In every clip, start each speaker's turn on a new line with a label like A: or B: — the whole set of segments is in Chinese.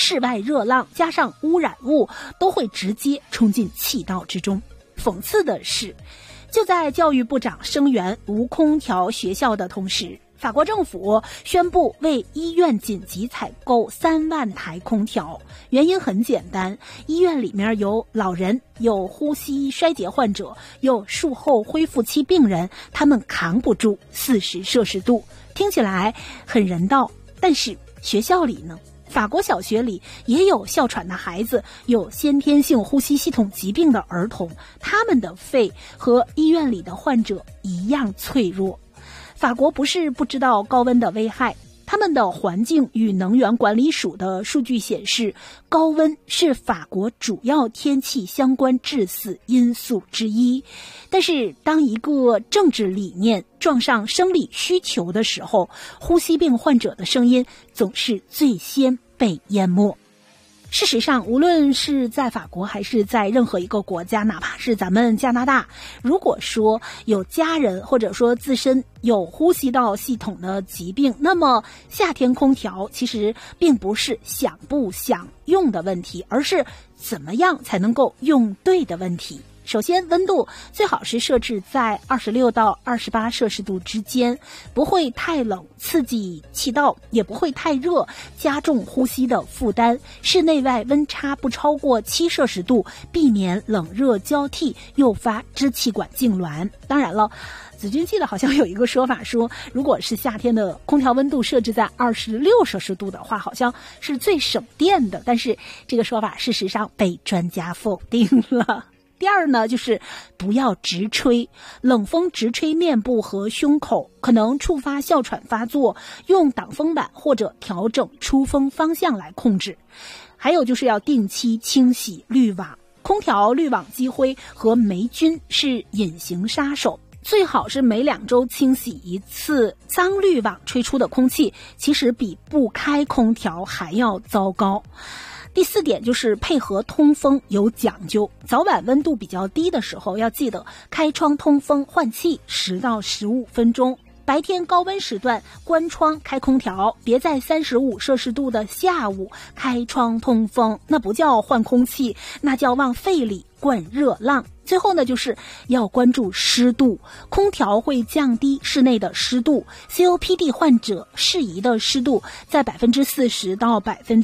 A: 室外热浪加上污染物都会直接冲进气道之中。讽刺的是，就在教育部长声援无空调学校的同时，法国政府宣布为医院紧急采购3万台空调。原因很简单，医院里面有老人，有呼吸衰竭患者，有术后恢复期病人，他们扛不住40摄氏度。听起来很人道，但是学校里呢？法国小学里也有哮喘的孩子，有先天性呼吸系统疾病的儿童，他们的肺和医院里的患者一样脆弱。法国不是不知道高温的危害，他们的环境与能源管理署的数据显示，高温是法国主要天气相关致死因素之一。但是当一个政治理念撞上生理需求的时候，呼吸病患者的声音总是最先被淹没。事实上，无论是在法国还是在任何一个国家，哪怕是咱们加拿大，如果说有家人或者说自身有呼吸道系统的疾病，那么夏天空调其实并不是想不想用的问题，而是怎么样才能够用对的问题。首先，温度最好是设置在26到28摄氏度之间，不会太冷刺激气道，也不会太热加重呼吸的负担。室内外温差不超过7摄氏度，避免冷热交替诱发支气管痉挛。当然了，子君记得好像有一个说法说，如果是夏天的空调温度设置在26摄氏度的话，好像是最省电的，但是这个说法事实上被专家否定了。第二呢，就是不要直吹，冷风直吹面部和胸口，可能触发哮喘发作，用挡风板或者调整出风方向来控制。还有就是要定期清洗滤网，空调滤网积灰和霉菌是隐形杀手，最好是每2周清洗一次。脏滤网吹出的空气其实比不开空调还要糟糕。第4点就是配合通风有讲究，早晚温度比较低的时候要记得开窗通风换气10到15分钟，白天高温时段关窗开空调，别在35摄氏度的下午开窗通风，那不叫换空气，那叫往肺里灌热浪。最后呢，就是要关注湿度，空调会降低室内的湿度， COPD 患者适宜的湿度在 40% 到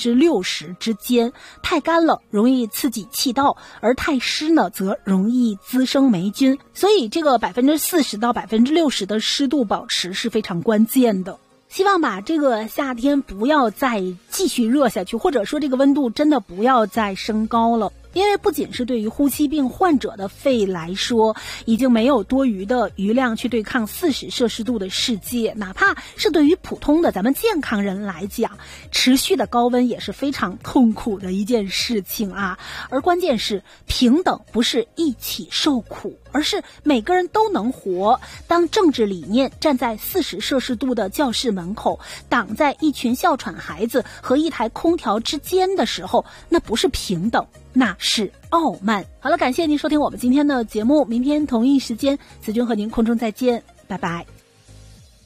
A: 60% 之间，太干了容易刺激气道，而太湿呢则容易滋生霉菌，所以这个 40% 到 60% 的湿度保持是非常关键的。希望吧，这个夏天不要再继续热下去，或者说这个温度真的不要再升高了。因为不仅是对于呼吸病患者的肺来说，已经没有多余的余量去对抗40摄氏度的世界，哪怕是对于普通的咱们健康人来讲，持续的高温也是非常痛苦的一件事情啊。而关键是平等不是一起受苦，而是每个人都能活。当政治理念站在40摄氏度的教室门口，挡在一群哮喘孩子和一台空调之间的时候，那不是平等，那是傲慢。好了，感谢您收听我们今天的节目，明天同一时间子君和您空中再见，拜拜。